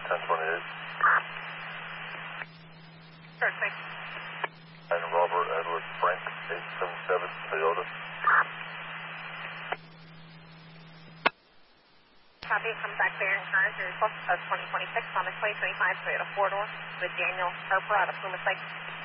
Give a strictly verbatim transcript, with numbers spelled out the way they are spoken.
ten twenty-eight. Sure, thanks. And Robert Edward Frank, eight seven seven Toyota. Copy, come back there in cars. Your request of twenty twenty-six on the twenty twenty-five Toyota four-door with Daniel Harper out of Plymouth Lake.